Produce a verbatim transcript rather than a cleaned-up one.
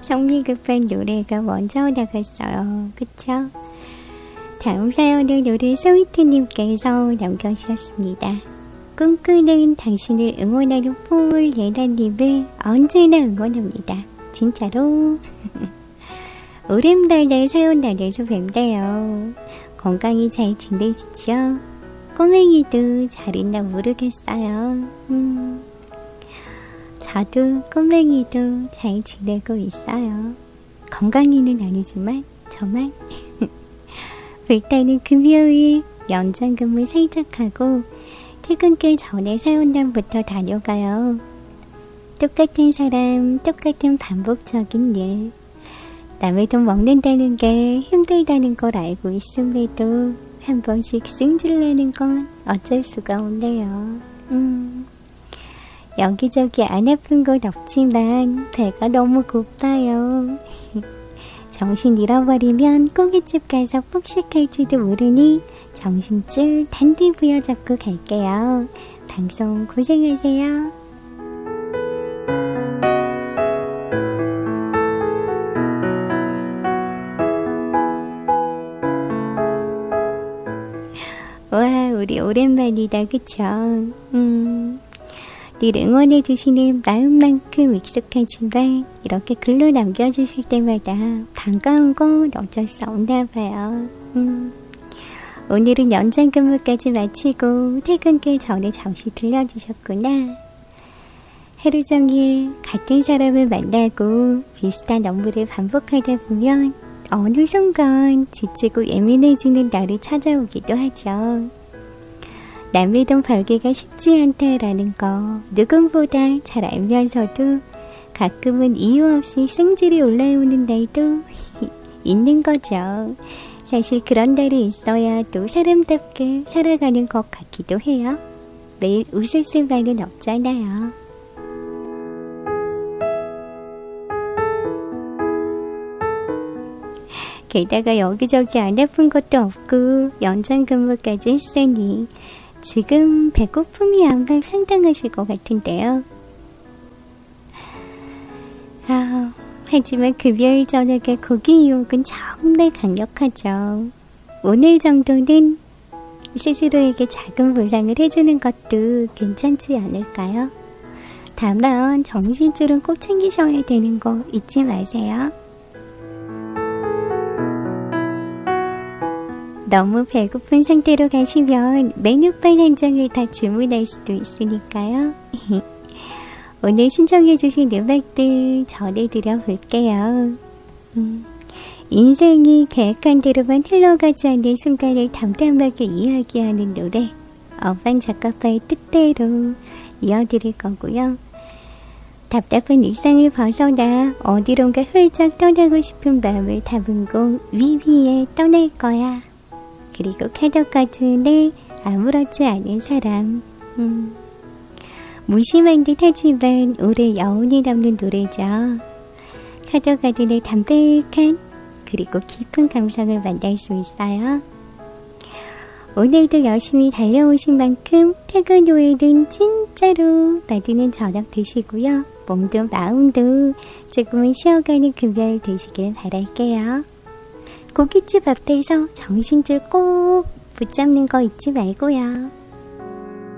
성미 급한 노래가 먼저 나갔어요. 그쵸? 다음 사연은 노래 스위트님께서 남겨주셨습니다. 꿈꾸는 당신을 응원하는 폴 예나님을 언제나 응원합니다. 진짜로. 오랜만에 사연 나눠서 뵙네요. 건강히 잘 지내시죠? 꼬맹이도 잘 있나 모르겠어요. 음, 저도 꼬맹이도 잘 지내고 있어요. 건강히는 아니지만 저만. 일단은 금요일 연장근무 살짝 하고 퇴근길 전에 사연단부터 다녀가요. 똑같은 사람, 똑같은 반복적인 일. 남의 돈 먹는다는 게 힘들다는 걸 알고 있음에도 한 번씩 승질내는 건 어쩔 수가 없네요. 음, 여기저기 안 아픈 곳 없지만 배가 너무 고파요. 정신 잃어버리면 고깃집 가서 폭식할지도 모르니 정신줄 단디 부여잡고 갈게요. 방송 고생하세요. 와, 우리 오랜만이다, 그쵸? 음, 늘 응원해주시는 마음만큼 익숙하지만 이렇게 글로 남겨주실 때마다 반가운 건 어쩔 수 없나봐요. 음, 오늘은 연장근무까지 마치고 퇴근길 전에 잠시 들려주셨구나. 하루 종일 같은 사람을 만나고 비슷한 업무를 반복하다 보면 어느 순간 지치고 예민해지는 날이 찾아오기도 하죠. 남의 돈 벌기가 쉽지 않다라는 거 누군보다 잘 알면서도 가끔은 이유 없이 승질이 올라오는 날도 있는 거죠. 사실 그런 날이 있어야 또 사람답게 살아가는 것 같기도 해요. 매일 웃을 수만은 없잖아요. 게다가 여기저기 안 아픈 것도 없고 연장근무까지 했으니 지금 배고픔이 아마 상당하실 것 같은데요. 아, 하지만 금요일 저녁에 고기 유혹은 정말 강력하죠. 오늘 정도는 스스로에게 작은 보상을 해주는 것도 괜찮지 않을까요? 다만 정신줄은 꼭 챙기셔야 되는 거 잊지 마세요. 너무 배고픈 상태로 가시면 메뉴판 한 장을 다 주문할 수도 있으니까요. 오늘 신청해주신 음악들 전해드려 볼게요. 음, 인생이 계획한 대로만 흘러가지 않는 순간을 담담하게 이야기하는 노래 어반자카파의 뜻대로 이어드릴 거고요. 답답한 일상을 벗어나 어디론가 훌쩍 떠나고 싶은 마음을 담은 곡 위위에 떠날 거야. 그리고 카더가든의 아무렇지 않은 사람. 음, 무심한 듯 하지만 오래 여운이 남는 노래죠. 카더가든의 담백한 그리고 깊은 감성을 만날 수 있어요. 오늘도 열심히 달려오신 만큼 퇴근 후에는 진짜로 맛있는 저녁 드시고요. 몸도 마음도 조금은 쉬어가는 금요일 되시길 바랄게요. 고깃집 앞에서 정신줄 꼭 붙잡는 거 잊지 말고요.